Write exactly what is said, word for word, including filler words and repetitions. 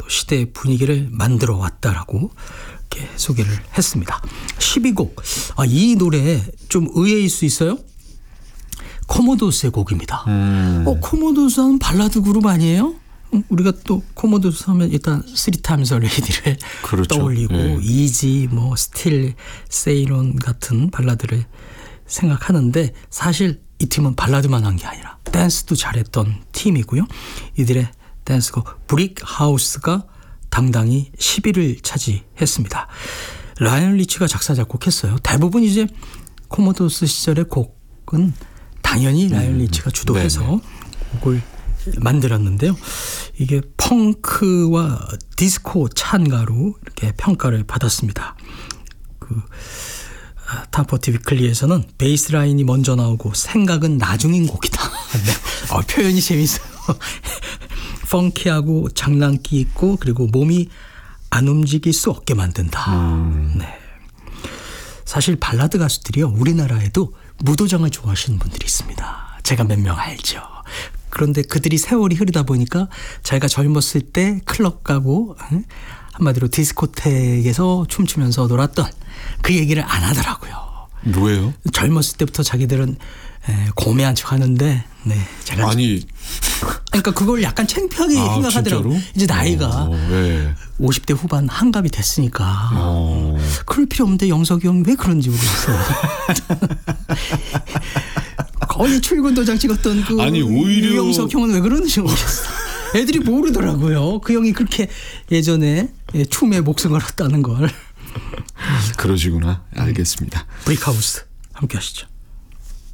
또 시대의 분위기를 만들어 왔다라고 이렇게 소개를 했습니다. 십이 곡. 아, 이 노래 좀 의외일 수 있어요? 코모도스의 곡입니다. 음. 어, 코모도스 하면 발라드 그룹 아니에요? 우리가 또 코모도스 하면 일단 쓰리 타임스 어 레이디를 그렇죠. 떠올리고 네. 이지, 뭐 스틸, 세이론 같은 발라드를 생각하는데 사실 이 팀은 발라드만 한 게 아니라 댄스도 잘했던 팀이고요. 이들의 댄스곡 브릭 하우스가 당당히 십 위를 차지했습니다. 라이언 리치가 작사 작곡했어요. 대부분 이제 코모도스 시절의 곡은 당연히 라이언 리치가 주도해서 음, 곡을 만들었는데요. 이게 펑크와 디스코 찬가로 이렇게 평가를 받았습니다. 그 탑포티 위클리에서는 베이스 라인이 먼저 나오고 생각은 나중인 곡이다. 네. 어, 표현이 재밌어요. 펑키하고 장난기 있고 그리고 몸이 안 움직일 수 없게 만든다. 음. 네. 사실 발라드 가수들이요. 우리나라에도 무도장을 좋아하시는 분들이 있습니다. 제가 몇 명 알죠. 그런데 그들이 세월이 흐르다 보니까 자기가 젊었을 때 클럽 가고 한마디로 디스코텍에서 춤추면서 놀았던 그 얘기를 안 하더라고요. 뭐예요? 젊었을 때부터 자기들은 고매한 척 하는데 네, 제가 아니 그러니까 그걸 약간 창피하게 아, 생각하더라고요. 진짜로? 이제 나이가 오, 네. 오십 대 후반 한갑이 됐으니까 오. 그럴 필요 없는데 영석이 형 왜 그런지 모르겠어요. 거의 출근 도장 찍었던 그 아니, 오히려 유영석 형은 왜 그런지 모르겠어. 애들이 모르더라고요. 그 형이 그렇게 예전에 춤에 목숨 걸었다는 걸. 그러시구나. 알겠습니다. 브릭하우스 함께 하시죠.